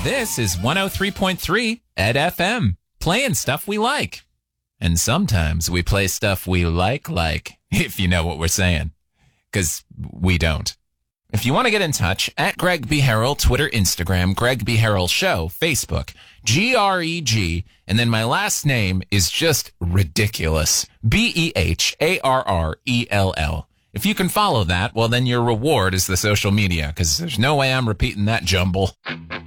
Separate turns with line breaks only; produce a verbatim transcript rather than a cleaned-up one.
This is one oh three point three Ed F M, playing stuff we like. And sometimes we play stuff we like, like, if you know what we're saying. Because we don't. If you want to get in touch, at Greg B. Harrell, Twitter, Instagram, Greg B. Harrell Show, Facebook, G R E G, and then my last name is just ridiculous. B E H A R R E L L. If you can follow that, well, then your reward is the social media, because there's no way I'm repeating that jumble.